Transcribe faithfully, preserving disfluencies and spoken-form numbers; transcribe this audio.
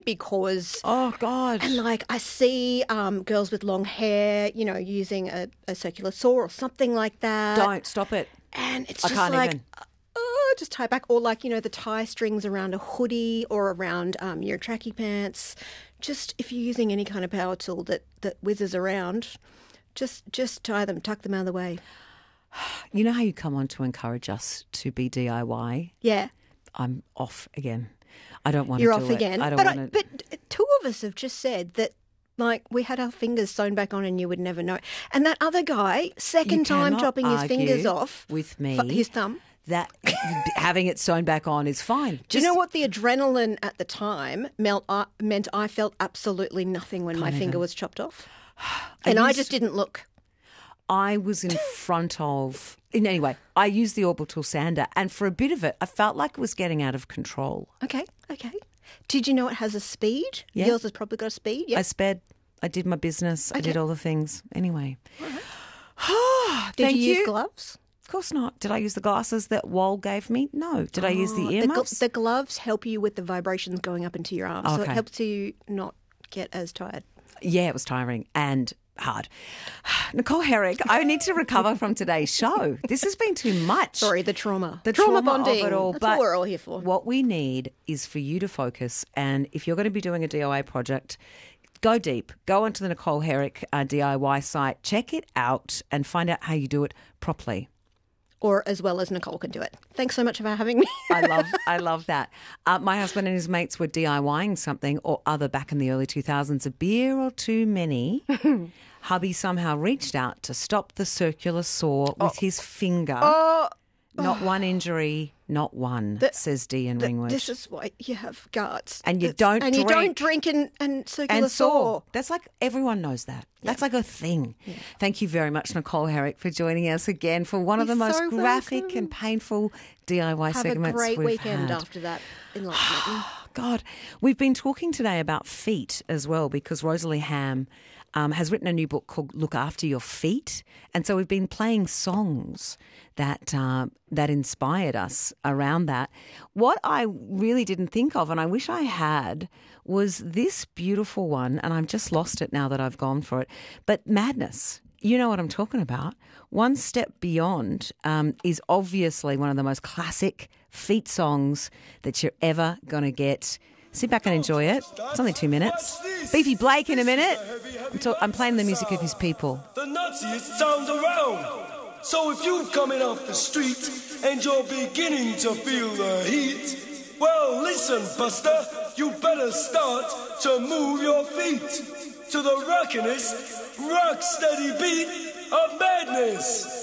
because Oh, God. and like I see um, girls with long hair, you know, using a, a circular saw or something like that. Don't stop it. And it's I just can't like, even. oh, just tie it back. Or like, you know, the tie strings around a hoodie or around um, your tracky pants. Just if you're using any kind of power tool that, that whizzes around, just just tie them, tuck them out of the way. You know how you come on to encourage us to be D I Y? Yeah. I'm off again. I don't want You're to do off it. again. I don't but, want I, to. but two of us have just said that, like, we had our fingers sewn back on and you would never know. And that other guy, second You time cannot chopping his fingers argue off. with me. fu- His thumb. That having it sewn back on is fine. Do you know what the adrenaline at the time meant? I, meant I felt absolutely nothing when my Can't finger even. was chopped off. And I used- just didn't look. I was in front of. In anyway, I used the orbital sander, and for a bit of it, I felt like it was getting out of control. Okay, okay. Did you know it has a speed? Yeah. Yours has probably got a speed. Yeah. I sped. I did my business. I Okay. did all the things. Anyway. Did Thank you, you. use gloves? Of course not. Did I use the glasses that Wal gave me? No. Did I use the Oh, gl- earmuffs? the gloves help you with the vibrations going up into your arms, so it Okay. helps you not get as tired. Yeah, it was tiring and hard. Nicole Herrick, I need to recover from today's show. This has been too much. Sorry, the trauma. The trauma, trauma bonding. of it all. That's but what we're all here for. What we need is for you to focus, and if you're going to be doing a D I Y project, go deep. Go onto the Nicole Herrick uh, D I Y site, check it out, and find out how you do it properly. Or as well as Nicole can do it. Thanks so much for having me. I love, I love that. Uh, my husband and his mates were DIYing something or other back in the early two thousands. A beer or too many. Hubby somehow reached out to stop the circular saw with his finger. Oh, Not one injury, not one, The- says Dee in th- Ringwood. this is why you have guts. And you It's- don't and you drink. don't drink and, and circular and saw. saw. That's like everyone knows that. That's like a thing. Thank you very much, Nicole Herrick, for joining us again for one of the You're most so graphic welcome. and painful D I Y Have a segments great we've weekend had. after that enlightenment. God, we've been talking today about feet as well because Rosalie Ham um, has written a new book called Look After Your Feet. And so we've been playing songs that uh, that inspired us around that. What I really didn't think of, and I wish I had, was this beautiful one, and I've just lost it now that I've gone for it, but Madness. You know what I'm talking about. One Step Beyond um, is obviously one of the most classic feet songs that you're ever going to get. Sit back and enjoy it. It's only two minutes. Beefy Blake in a minute. I'm, talk- I'm playing the music of his people. The nastiest sound around. So if you're coming off the street and you're beginning to feel the heat, well, listen, Buster, you better start to move your feet to the rockinest, rock steady beat of madness.